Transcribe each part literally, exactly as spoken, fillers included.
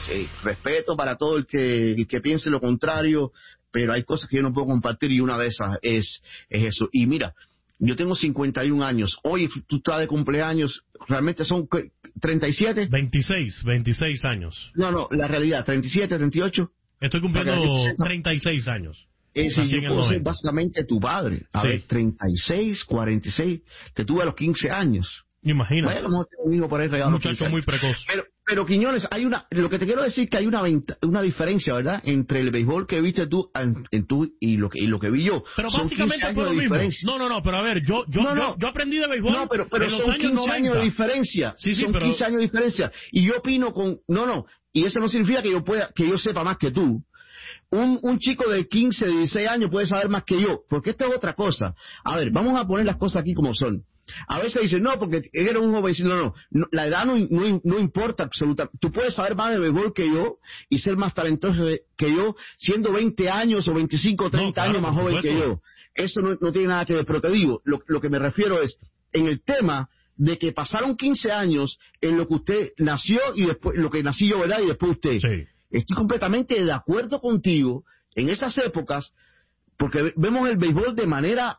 eh, respeto para todo el que, el que piense lo contrario, pero hay cosas que yo no puedo compartir y una de esas es, es eso. Y mira, yo tengo cincuenta y un años. Hoy tú estás de cumpleaños. ¿Realmente son treinta y siete? veintiséis, veintiséis años. No, no, la realidad, treinta y siete, treinta y ocho. Estoy cumpliendo treinta y seis años. Es decir, yo puedo ser básicamente tu padre. A sí. ver, treinta y seis, cuarenta y seis, que tuve a los quince años. Imagínate. Bueno, un hijo por ahí regalo. Un muchacho muy precoz. Pero, pero Quiñones, hay una, lo que te quiero decir que hay una una diferencia, ¿verdad? Entre el béisbol que viste tú en, en tú y lo que y lo que vi yo. Pero son básicamente fue lo mismo. No, no, no, pero a ver, yo yo, no, no. yo yo aprendí de béisbol. No, pero, pero en son los años quince noventa. Años de diferencia. Sí, sí, son pero... quince años de diferencia. Y yo opino con no, no, y eso no significa que yo pueda que yo sepa más que tú. Un, un chico de quince, dieciséis años puede saber más que yo, porque esto es otra cosa. A ver, vamos a poner las cosas aquí como son. A veces dicen, no, porque eres un joven. No, no, no, la edad no, no, no importa absolutamente. Tú puedes saber más de béisbol que yo y ser más talentoso que yo, siendo veinte años o veinticinco o treinta no, claro, años más joven que yo. Eso no, no tiene nada que ver, pero te digo, lo, lo que me refiero es, en el tema de que pasaron quince años en lo que usted nació y después, lo que nací yo, ¿verdad? Y después usted. Sí. Estoy completamente de acuerdo contigo en esas épocas, porque vemos el béisbol de manera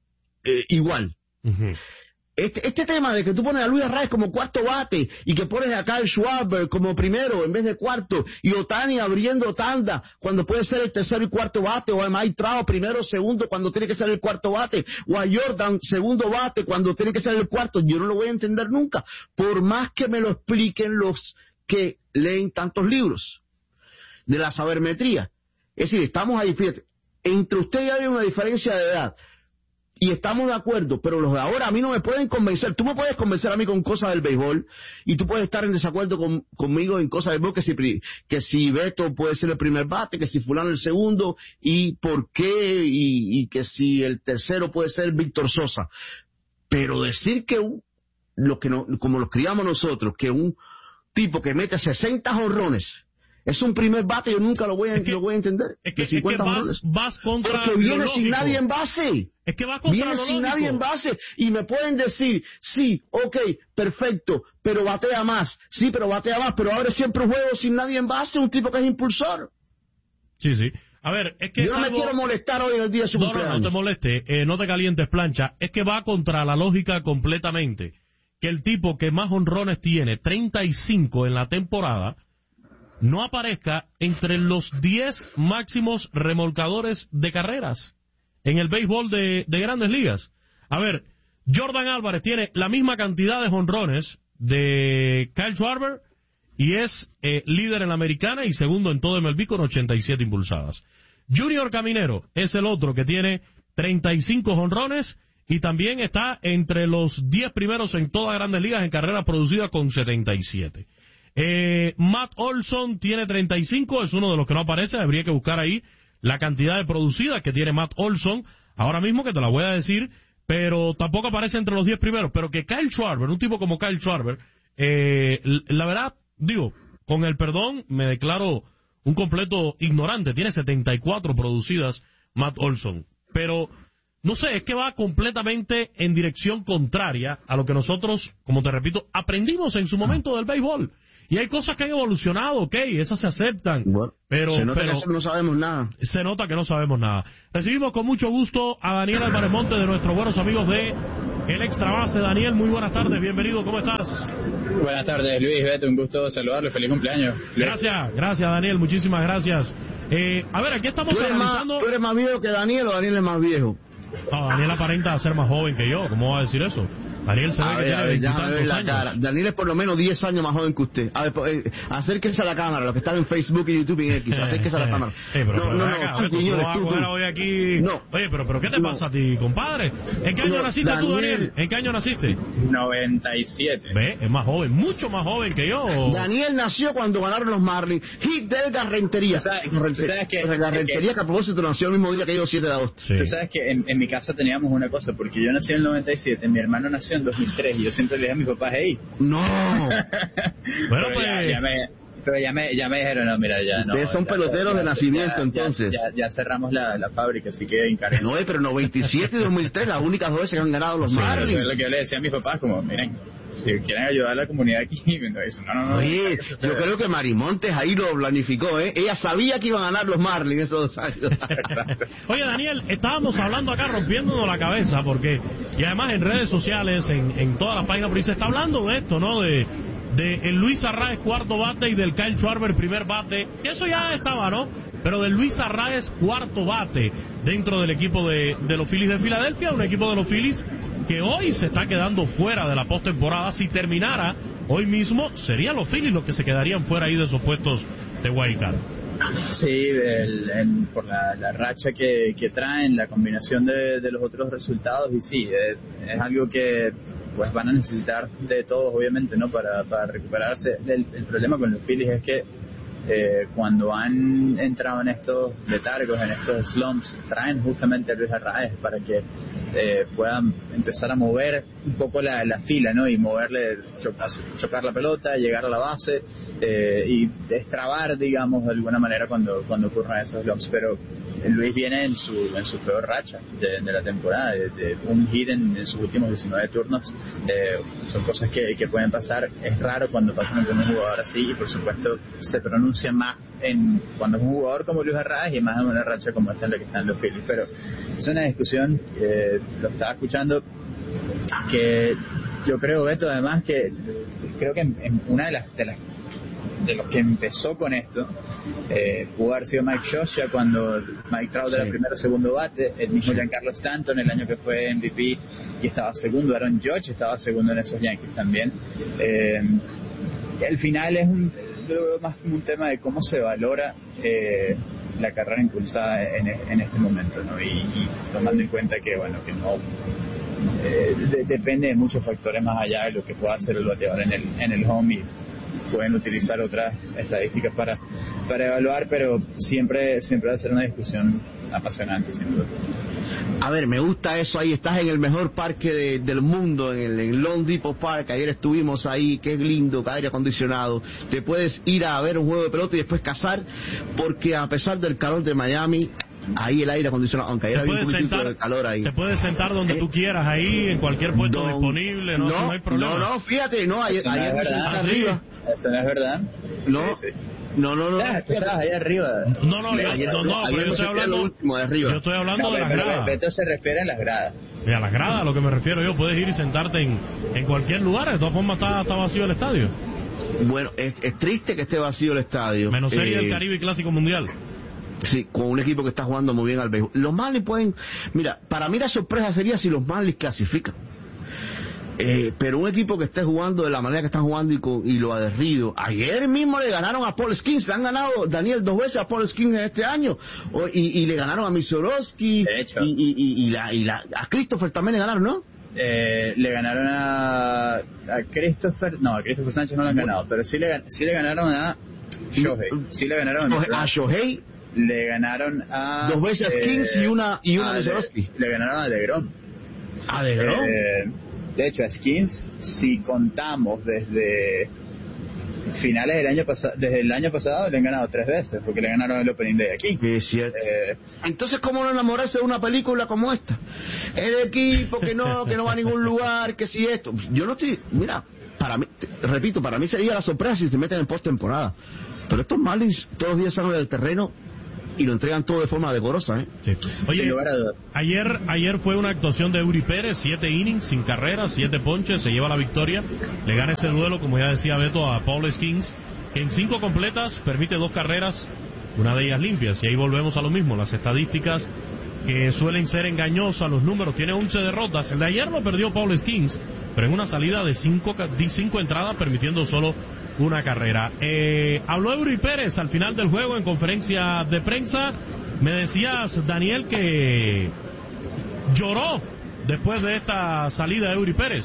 eh, igual. Uh-huh. Este, este tema de que tú pones a Luis Arraez como cuarto bate y que pones a Kyle Schwarber como primero en vez de cuarto y Ohtani abriendo tanda cuando puede ser el tercero y cuarto bate, o a Mike Trout primero o segundo cuando tiene que ser el cuarto bate, o a Jordan segundo bate cuando tiene que ser el cuarto, yo no lo voy a entender nunca, por más que me lo expliquen los que leen tantos libros de la sabermetría. Es decir, estamos ahí, fíjate, entre usted y yo hay una diferencia de edad y estamos de acuerdo, pero los de ahora a mí no me pueden convencer. Tú me puedes convencer a mí con cosas del béisbol y tú puedes estar en desacuerdo con, conmigo en cosas del béisbol, que si, que si Beto puede ser el primer bate, que si fulano el segundo, y por qué, y, y que si el tercero puede ser Víctor Sosa. Pero decir que un, lo que no, como los criamos nosotros, que un tipo que mete sesenta jonrones es un primer bate, yo nunca lo voy a, es que, lo voy a entender. Es que, es que vas, vas contra porque viene lo sin nadie en base. Es que va contra viene lo sin lógico. nadie en base. Y me pueden decir, sí, ok, perfecto, pero batea más. Sí, pero batea más, pero abre siempre un juego sin nadie en base, un tipo que es impulsor. Sí, sí. A ver, es que yo no algo... me quiero molestar hoy en el día de su no, cumpleaños. No, no te moleste, eh, no te calientes plancha. Es que va contra la lógica completamente. Que el tipo que más honrones tiene, treinta y cinco en la temporada, no aparezca entre los diez máximos remolcadores de carreras en el béisbol de, de Grandes Ligas. A ver, Jordan Álvarez tiene la misma cantidad de jonrones de Kyle Schwarber y es eh, líder en la americana y segundo en todo M L B con ochenta y siete impulsadas. Junior Caminero es el otro que tiene treinta y cinco jonrones y también está entre los diez primeros en todas Grandes Ligas en carreras producidas con setenta y siete. Eh, Matt Olson tiene treinta y cinco, es uno de los que no aparece, habría que buscar ahí la cantidad de producidas que tiene Matt Olson, ahora mismo que te la voy a decir, pero tampoco aparece entre los diez primeros, pero que Kyle Schwarber, un tipo como Kyle Schwarber, eh, la verdad, digo, con el perdón, me declaro un completo ignorante, tiene setenta y cuatro producidas Matt Olson, pero no sé, es que va completamente en dirección contraria a lo que nosotros, como te repito, aprendimos en su momento del béisbol. Y hay cosas que han evolucionado, ok, esas se aceptan. Bueno, pero se nota pero que no sabemos nada. Se nota que no sabemos nada. Recibimos con mucho gusto a Daniel Álvarez Monte, de nuestros buenos amigos de El Extra Base. Daniel, muy buenas tardes, bienvenido, ¿cómo estás? Buenas tardes, Luis, Beto, un gusto saludarlo, feliz cumpleaños. Luis. Gracias, gracias Daniel, muchísimas gracias. Eh, a ver, aquí estamos ¿Tú eres analizando... Más, ¿Tú eres más viejo que Daniel o Daniel es más viejo? No, Daniel aparenta ser más joven que yo, ¿cómo va a decir eso? Daniel se ve a que ver, tiene a ver, déjame ver la años. cara. Daniel es por lo menos diez años más joven que usted. A ver, eh, acérquese a la cámara, los que están en Facebook y YouTube y en X, acérquese a la cámara. Eh, pero, no, pero no, acá, no, tú, Quiñones, tú, tú. Hoy aquí... No. Oye, pero, pero ¿qué te no. pasa a ti, compadre? ¿En qué año no, naciste Daniel... tú, Daniel? ¿En qué año naciste? noventa y siete. Ve, es más joven, mucho más joven que yo. Daniel nació cuando ganaron los Marlins. Hit del Garrentería. ¿Tú sabes, ¿tú sabes que, Garrentería, que, que a propósito nació el mismo día que yo, siete de agosto. Sí. Tú sabes que en, en mi casa teníamos una cosa, porque yo nací en el noventa y siete, mi hermano nació en dos mil tres y yo siempre le dije a mis papás, hey. No. Bueno, pero pues. Ya, ya me, pero ya me, ya me dijeron, no, mira, ya no. Ustedes son ya, peloteros ya, de nacimiento, ya, entonces. Ya, ya, ya cerramos la, la fábrica, así que encaremos. No, pero noventa y siete y dos mil tres, las únicas dos veces que han ganado los sí, Marlins. Eso es lo que yo le decía a mis papás, como, miren. si quieren ayudar a la comunidad aquí, no, eso, no, no, no. Oye, yo creo que Marimontes ahí lo planificó, ¿eh? Ella sabía que iban a ganar los Marlins esos dos años. Oye, Daniel, estábamos hablando acá rompiéndonos la cabeza porque, y además en redes sociales, en, en todas las páginas, pero se está hablando de esto, ¿no? De, de el Luis Arraez cuarto bate y del Kyle Schwarber primer bate, que eso ya estaba, ¿no? Pero del Luis Arraez cuarto bate dentro del equipo de, de los Phillies de Filadelfia, un equipo de los Phillies que hoy se está quedando fuera de la postemporada. Si terminara hoy mismo, serían los Phillies los que se quedarían fuera ahí de esos puestos de wild card. Sí, el, el, por la, la racha que, que traen, la combinación de, de los otros resultados, y sí, es, es algo que pues van a necesitar de todos, obviamente, ¿no? Para, para recuperarse. El, el problema con los Phillies es que eh, cuando han entrado en estos letargos, en estos slumps, traen justamente a Luis Arraez para que eh, puedan empezar a mover un poco la, la fila, ¿no? Y moverle, chocar, chocar la pelota, llegar a la base eh, y destrabar, digamos, de alguna manera cuando, cuando ocurran esos slumps. Pero Luis viene en su en su peor racha de, de la temporada, de, de un hit en, en sus últimos diecinueve turnos. Eh, son cosas que, que pueden pasar. Es raro cuando pasan con un jugador así, y por supuesto se pronuncia más en cuando es un jugador como Luis Arraez y más en una racha como esta en la que están los Phillies. Pero es una discusión, eh, lo estaba escuchando, que yo creo, Beto, además, que creo que en, en una de las, de las de los que empezó con esto eh, pudo haber sido Mike Scioscia cuando Mike Trout era sí. primero o segundo bate, el mismo Giancarlo Stanton el año que fue M V P y estaba segundo, Aaron Judge estaba segundo en esos Yankees también. Eh, el final es un, yo lo veo más como un tema de cómo se valora eh, la carrera impulsada en, en este momento, ¿no? Y, y tomando en cuenta que bueno que no eh, de, depende de muchos factores más allá de lo que pueda hacer el bateador en el en el home, y pueden utilizar otras estadísticas para para evaluar, pero siempre siempre va a ser una discusión apasionante, sin duda. A ver, me gusta eso ahí, estás en el mejor parque de, del mundo, en el en Lone Depot Park, ayer estuvimos ahí, qué lindo, aire acondicionado, te puedes ir a ver un juego de pelota y después cazar, porque a pesar del calor de Miami, ahí el aire acondicionado, aunque ayer había un poquito de calor ahí. Te puedes sentar donde eh, tú quieras, ahí, en cualquier puesto don, disponible, no, no, no hay problema. No, no, fíjate, no, ayer, no ayer me senté arriba. Eso no es verdad. No, sí, sí. no, no, no. Ya, tú estabas ahí arriba. No, no, yo, ayer, no, no, ayer pero yo estoy hablando, lo último de arriba. Yo estoy hablando no, de las pero, gradas. Beto se refiere a las gradas. Y a las gradas, a lo que me refiero yo, puedes ir y sentarte en, en cualquier lugar, de todas formas está, está vacío el estadio. Bueno, es, es triste que esté vacío el estadio. Menos Serie eh, del Caribe y Clásico Mundial. Sí, con un equipo que está jugando muy bien al béisbol. Los Marlins pueden... Mira, para mí la sorpresa sería si los Marlins clasifican. Eh, pero un equipo que esté jugando de la manera que están jugando y, con, y lo aguerrido. Ayer mismo le ganaron a Paul Skeens, le han ganado, Daniel, dos veces a Paul Skeens en este año. O, y, y le ganaron a Misorowski. De hecho. Y, y, y, y, la, y la, a Christopher también le ganaron, ¿no? Eh, le ganaron a, a Christopher, no, a Christopher Sánchez no le han ganado, pero sí le, sí le ganaron a Shohei. Sí le ganaron a, a Shohei. Le ganaron a... Dos veces a Skeens eh, y una, y una a Misorowski. Le, le ganaron a DeGrom. ¿A DeGrom? Eh, de hecho, a Skeens, si contamos desde finales del año pasado, desde el año pasado le han ganado tres veces, porque le ganaron el Opening Day aquí. Es cierto. Eh, Entonces, ¿cómo no enamorarse de una película como esta? El equipo que no, que no va a ningún lugar, que si esto. Yo no estoy, mira, para mí, te, repito, para mí sería la sorpresa si se meten en postemporada. Pero estos Marlins todos los días salen del terreno y lo entregan todo de forma decorosa, ¿eh? Sí. Oye, ayer ayer fue una actuación de Eury Pérez, siete innings, sin carreras, siete ponches, se lleva la victoria, le gana ese duelo, como ya decía Beto, a Paul Skeens, que en cinco completas permite dos carreras, una de ellas limpias, y ahí volvemos a lo mismo, las estadísticas que suelen ser engañosas, los números, tiene once derrotas, el de ayer lo perdió Paul Skeens, pero en una salida de cinco, de cinco entradas, permitiendo solo una carrera. Eh, habló Eury Pérez al final del juego en conferencia de prensa. Me decías, Daniel, que lloró después de esta salida de Eury Pérez.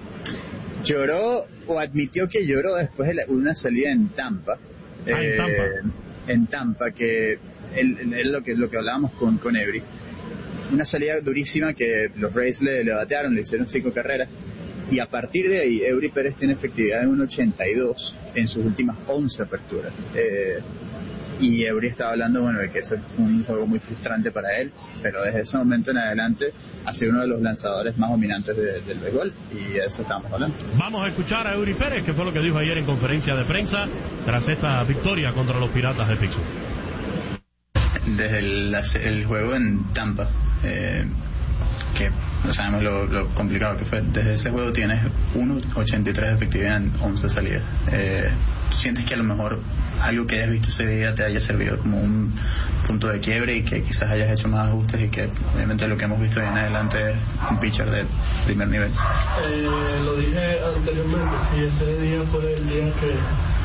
Lloró o admitió que lloró después de la, una salida en Tampa. Ah, eh, en Tampa. En Tampa, que es lo que, lo que hablábamos con, con Eury. Una salida durísima que los Rays le, le batearon, le hicieron cinco carreras. Y a partir de ahí, Eury Pérez tiene efectividad de un ochenta y dos en sus últimas once aperturas. Eh, y Eury estaba hablando, bueno, de que eso es un juego muy frustrante para él, pero desde ese momento en adelante ha sido uno de los lanzadores más dominantes de, del béisbol, y de eso estábamos hablando. Vamos a escuchar a Eury Pérez, que fue lo que dijo ayer en conferencia de prensa tras esta victoria contra los Piratas de Pittsburgh. Desde el, el juego en Tampa, eh, que no sabemos lo, lo complicado que fue, desde ese juego tienes uno ochenta y tres de efectividad en once salidas. Eh, ¿Sientes que a lo mejor algo que hayas visto ese día te haya servido como un punto de quiebre y que quizás hayas hecho más ajustes, y que obviamente lo que hemos visto de en adelante es un pitcher de primer nivel? Eh, lo dije anteriormente, sí, ese día fue el día que,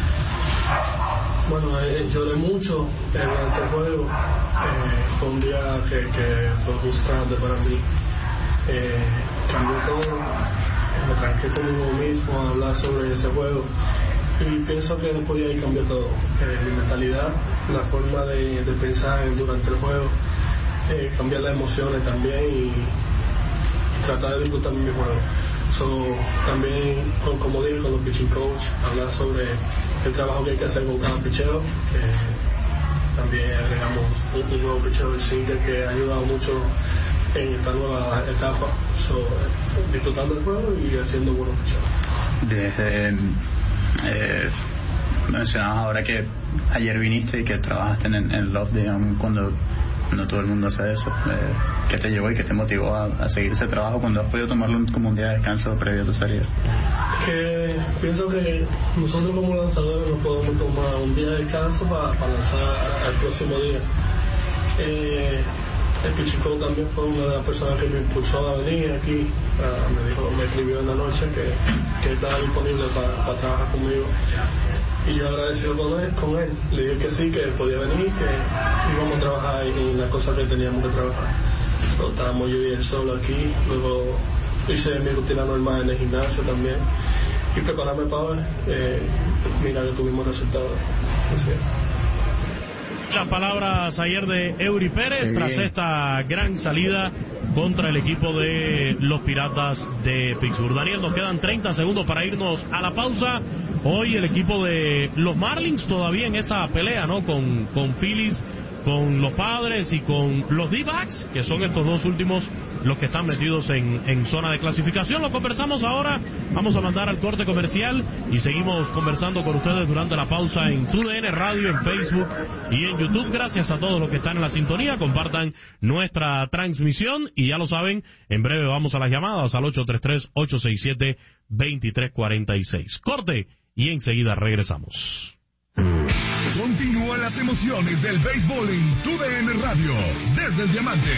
bueno, eh, lloré mucho eh, durante el juego. Eh, fue un día que, que fue frustrante para mí. Eh, cambió todo, me tranqué conmigo mismo a hablar sobre ese juego, y pienso que después de ahí cambió todo. Eh, mi mentalidad, la forma de, de pensar durante el juego, eh, cambiar las emociones también, y tratar de disfrutar mi juego. So, también, como dije, con los pitching coach, hablar sobre el trabajo que hay que hacer con cada picheo. Eh, también agregamos un, un nuevo picheo del single que ha ayudado mucho en esta nueva etapa. So, disfrutando el juego y haciendo buenos picheos. Desde eh, mencionabas ahora que ayer viniste y que trabajaste en, en Love, digamos, cuando no todo el mundo hace eso. Eh, ¿Qué te llevó y qué te motivó a, a seguir ese trabajo cuando has podido tomarlo un, como un día de descanso previo a tu salida? Que pienso que nosotros como lanzadores nos podemos tomar un día de descanso para, para lanzar al próximo día. Eh, el Pichico también fue una de las personas que me impulsó a venir aquí. Uh, me dijo, me escribió en la noche que, que estaba disponible para, para trabajar conmigo. Y yo agradecido con él, con él. Le dije que sí, que podía venir, que íbamos a trabajar en las cosas que teníamos que trabajar. So, estábamos yo y él solo aquí. Luego hice mi rutina normal en el gimnasio también. Y prepararme para hoy. Eh, mira que tuvimos resultados. Así. Las palabras ayer de Eury Pérez tras esta gran salida contra el equipo de los Piratas de Pittsburgh. Daniel, nos quedan treinta segundos para irnos a la pausa. Hoy el equipo de los Marlins todavía en esa pelea, ¿no? Con, con Phillies, con los Padres y con los D-backs, que son estos dos últimos los que están metidos en, en zona de clasificación. Lo conversamos ahora, vamos a mandar al corte comercial y seguimos conversando con ustedes durante la pausa en T D N Radio, en Facebook y en YouTube. Gracias a todos los que están en la sintonía, compartan nuestra transmisión y ya lo saben, en breve vamos a las llamadas al ocho tres tres, ocho seis siete, dos tres cuatro seis. Corte y enseguida regresamos. Continúan las emociones del béisbol en T D N Radio, desde el Diamante.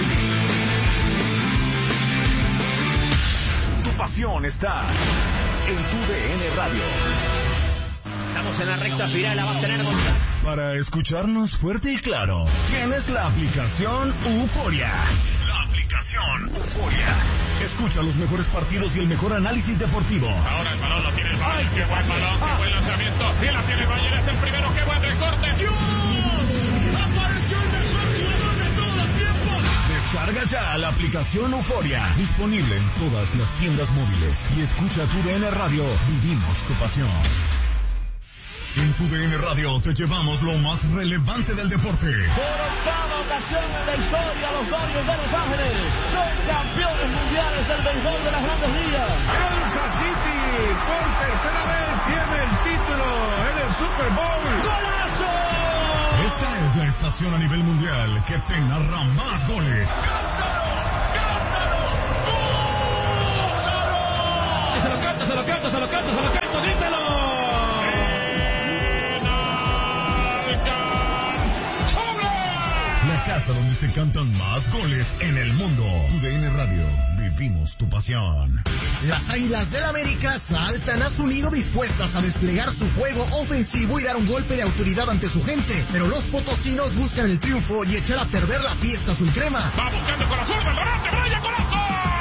Tu pasión está en T D N Radio. Estamos en la recta final, la va a tener Gonzalo. Para escucharnos fuerte y claro, tienes la aplicación Euforia. La aplicación Euforia. Escucha los mejores partidos y el mejor análisis deportivo. Ahora el balón lo tiene el Bayern. Qué buen balón, qué buen lanzamiento. Y la tiene el Bayern, es el primero. Qué buen recorte. ¡Dios! ¡Apareció el mejor jugador de todos los tiempos! Descarga ya la aplicación Euforia. Disponible en todas las tiendas móviles. Y escucha T D N Radio. Vivimos tu pasión. En T D N Radio te llevamos lo más relevante del deporte. Por octava ocasión en la historia, los Dodgers de Los Ángeles son campeones mundiales del béisbol de las Grandes Ligas. Kansas City por tercera vez tiene el título en el Super Bowl. ¡Golazo! Esta es la estación a nivel mundial que te narra más goles. ¡Cántalo! ¡Cántalo! ¡Gózalo! Se lo canto, se lo canto, se lo canto, se lo canto, grítalo. La casa donde se cantan más goles en el mundo. T D N Radio, vivimos tu pasión. Las Águilas del América saltan a su nido dispuestas a desplegar su juego ofensivo y dar un golpe de autoridad ante su gente. Pero los potosinos buscan el triunfo y echar a perder la fiesta azul crema. Va buscando con la zurda, el volante, Brian, golazo.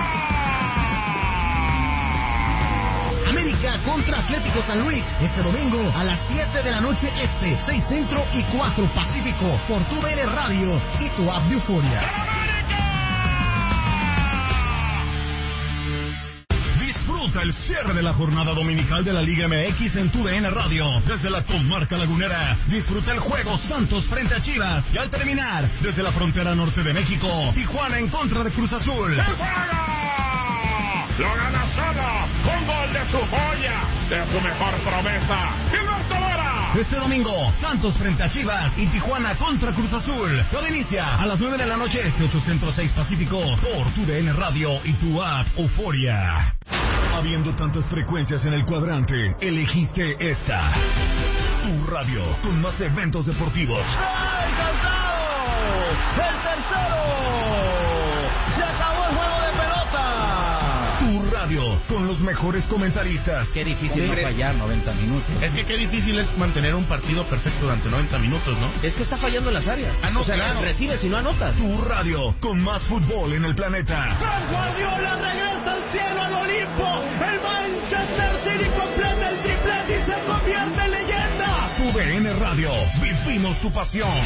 América contra Atlético San Luis, este domingo a las siete de la noche este, seis Centro y cuatro Pacífico, por T D N Radio y tu app de Euforia. Disfruta el el cierre de la jornada dominical de la Liga M X en tu D N Radio. Desde la comarca lagunera, disfruta el juego Santos frente a Chivas. Y al terminar, desde la frontera norte de México, Tijuana en contra de Cruz Azul. ¡El juego! Lo gana solo, con gol de su joya, de su mejor promesa, Gilberto Mora. Este domingo, Santos frente a Chivas y Tijuana contra Cruz Azul. Todo inicia a las nueve de la noche este, ochocientos seis Pacífico, por tu D N Radio y tu app Euforia. Habiendo tantas frecuencias en el cuadrante, elegiste esta. Tu radio, con más eventos deportivos. ¡Ay, cantado! ¡El tercero! ¡Se acabó el juego de pelota! Tu radio, con los mejores comentaristas. Qué difícil no fallar noventa minutos. Es que qué difícil es mantener un partido perfecto durante noventa minutos, ¿no? Es que está fallando en las áreas. Ah, no, o sea, claro. recibes y no anotas. Tu radio, con más fútbol en el planeta. ¡Pep Guardiola regresa al cielo, al Olimpo! ¡El Manchester City completa el triplete y se convierte en leyenda! Tu D N Radio, vivimos tu pasión.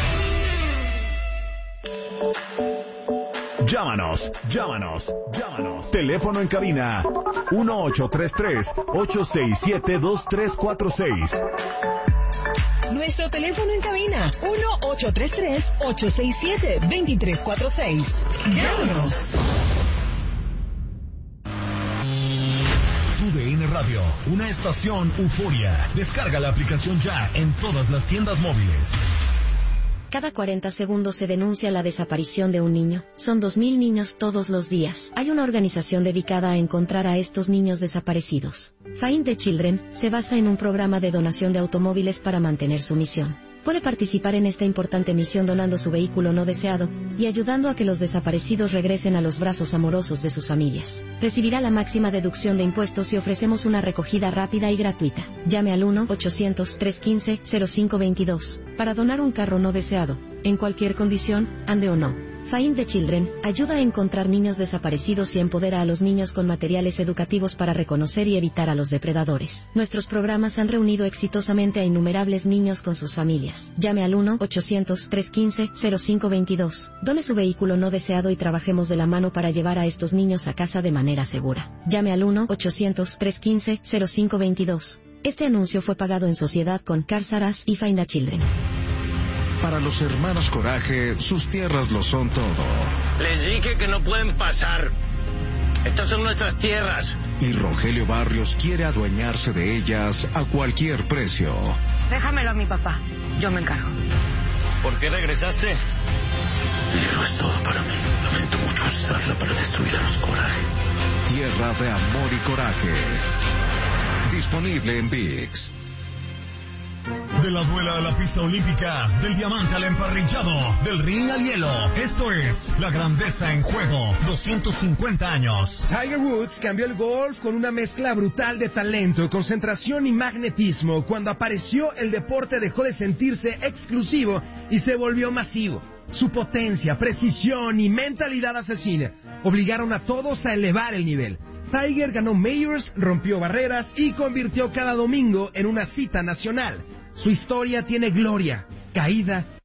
Llámanos, llámanos, llámanos. Teléfono en cabina uno ocho tres tres, ocho seis siete, dos tres cuatro seis. Nuestro teléfono en cabina uno ocho tres tres, ocho seis siete, dos tres cuatro seis. Llámanos. Tu D N Radio, una estación Euforia. Descarga la aplicación ya en todas las tiendas móviles. Cada cuarenta segundos se denuncia la desaparición de un niño. Son dos mil niños todos los días. Hay una organización dedicada a encontrar a estos niños desaparecidos. Find the Children se basa en un programa de donación de automóviles para mantener su misión. Puede participar en esta importante misión donando su vehículo no deseado y ayudando a que los desaparecidos regresen a los brazos amorosos de sus familias. Recibirá la máxima deducción de impuestos y ofrecemos una recogida rápida y gratuita. Llame al uno ochocientos, trescientos quince, cero cinco veintidós para donar un carro no deseado, en cualquier condición, ande o no. Find the Children ayuda a encontrar niños desaparecidos y empodera a los niños con materiales educativos para reconocer y evitar a los depredadores. Nuestros programas han reunido exitosamente a innumerables niños con sus familias. Llame al uno ochocientos, trescientos quince, cero cinco veintidós. Done su vehículo no deseado y trabajemos de la mano para llevar a estos niños a casa de manera segura. Llame al uno ochocientos, trescientos quince, cero cinco veintidós. Este anuncio fue pagado en sociedad con Cars R Us y Find the Children. Para los hermanos Coraje, sus tierras lo son todo. Les dije que no pueden pasar. Estas son nuestras tierras. Y Rogelio Barrios quiere adueñarse de ellas a cualquier precio. Déjamelo a mi papá. Yo me encargo. ¿Por qué regresaste? Dinero es todo para mí. Lamento mucho usarla para destruir a los Coraje. Tierra de amor y coraje. Disponible en ViX. De la duela a la pista olímpica, del diamante al emparrillado, del ring al hielo. Esto es la grandeza en juego. doscientos cincuenta años. Tiger Woods cambió el golf con una mezcla brutal de talento, concentración y magnetismo. Cuando apareció, el deporte dejó de sentirse exclusivo y se volvió masivo. Su potencia, precisión y mentalidad asesina obligaron a todos a elevar el nivel. Tiger ganó Majors, rompió barreras y convirtió cada domingo en una cita nacional. Su historia tiene gloria, caída